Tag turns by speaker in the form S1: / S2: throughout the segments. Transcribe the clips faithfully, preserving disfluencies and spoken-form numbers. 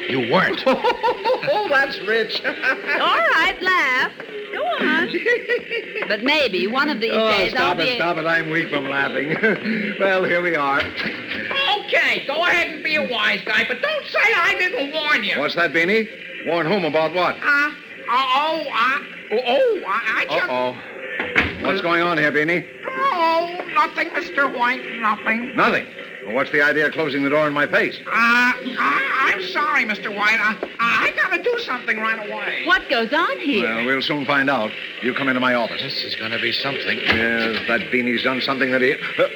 S1: You weren't.
S2: Oh, that's rich.
S3: All right, laugh. Go on. But maybe one of these
S2: Oh,
S3: days I'll
S2: stop
S3: be...
S2: it, stop it. I'm weak from laughing. Well, here we are.
S4: Okay, go ahead and be a wise guy, but don't say I didn't warn you.
S2: What's that, Beanie? Warn whom about what?
S4: Uh, oh, uh, oh, I, I just...
S2: Uh-oh. What's going on here, Beanie?
S4: Oh, nothing, Mister White, nothing.
S2: Nothing. Well, what's the idea of closing the door in my face?
S4: Uh, I, I'm sorry, Mister White. I, I gotta do something right away.
S3: What goes on here?
S2: Well, we'll soon find out. You come into my office.
S1: This is going to be something.
S2: Yes, that Beanie's done something that he... Uh,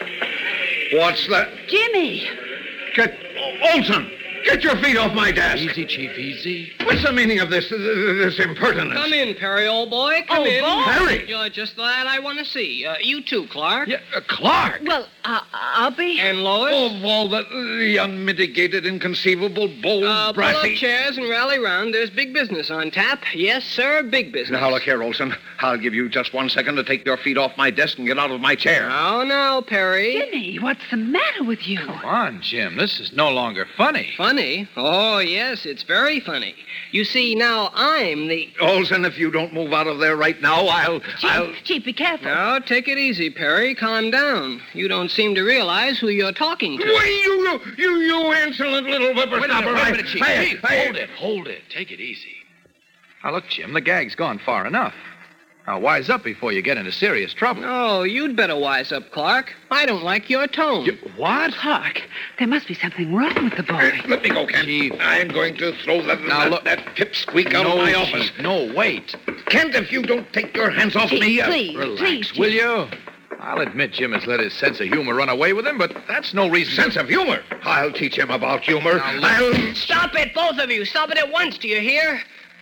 S2: what's that?
S3: Jimmy.
S2: Get... Olson! Get your feet off my desk!
S1: Easy, Chief, easy.
S2: What's the meaning of this, this impertinence?
S5: Come in, Perry, old boy. Come
S3: Oh,
S5: in.
S3: boy.
S2: Perry!
S5: You're just the lad I want to see. Uh, you too, Clark.
S2: Yeah, uh, Clark!
S3: Well, uh, I'll be...
S5: And Lois.
S2: Oh, of all the, the unmitigated, inconceivable, bold,
S5: Uh, pull
S2: brassy...
S5: up chairs and rally round. There's big business on tap. Yes, sir, big business.
S2: Now, look here, Olson. I'll give you just one second to take your feet off my desk and get out of my chair.
S5: Now, now, Perry.
S3: Jimmy, what's the matter with you?
S1: Come on, Jim. This is no longer funny.
S5: Funny? Oh, yes, it's very funny. You see, now I'm the...
S2: Olson, if you don't move out of there right now, I'll... I'll...
S3: Chief, Chief, be careful.
S5: Now, take it easy, Perry. Calm down. You don't seem to realize who you're talking to.
S2: Wait, you, you, you, you insolent little
S1: Wait a
S2: whippersnapper.
S1: minute, wait a
S2: I-
S1: minute, Chief.
S2: I-
S1: Chief,
S2: I-
S1: hold it, hold it. Take it easy. Now, look, Jim, the gag's gone far enough. Now, wise up before you get into serious trouble.
S5: Oh, you'd better wise up, Clark. I don't like your tone.
S1: You- what?
S3: Clark, there must be something wrong with the boy.
S2: Let me go, Kent.
S1: Chief.
S2: I'm going to throw that,
S1: Now,
S2: that,
S1: look-
S2: that pipsqueak out
S1: no,
S2: of my
S1: Chief,
S2: office.
S1: no, wait.
S2: Kent, if you don't take your hands off
S3: Chief,
S2: me... uh,
S3: please,
S1: Relax,
S3: please,
S1: will
S3: Chief.
S1: you? I'll admit Jim has let his sense of humor run away with him, but that's no reason...
S2: Sense of humor? I'll teach him about humor.
S1: Now, look-
S2: I'll...
S5: Stop it, both of you. Stop it at once, do you hear?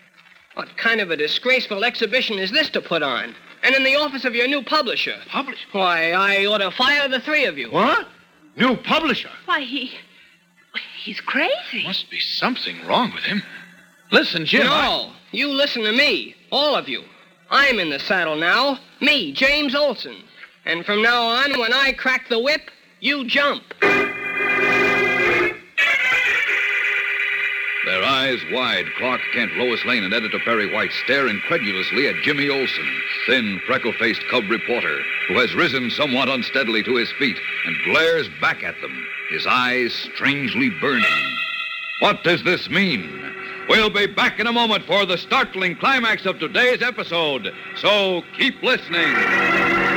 S5: What kind of a disgraceful exhibition is this to put on? And in the office of your new publisher.
S1: Publish?
S5: Why, I ought to fire the three of you.
S2: What? New publisher?
S3: Why, he... He's crazy.
S1: Must be something wrong with him. Listen, Jim.
S5: no,
S1: I-
S5: you listen to me, all of you. I'm in the saddle now. Me, James Olson. And from now on, when I crack the whip, you jump.
S6: Their eyes wide, Clark Kent, Lois Lane, and Editor Perry White stare incredulously at Jimmy Olsen, thin, freckle-faced cub reporter, who has risen somewhat unsteadily to his feet and glares back at them, his eyes strangely burning. What does this mean? We'll be back in a moment for the startling climax of today's episode, so keep listening.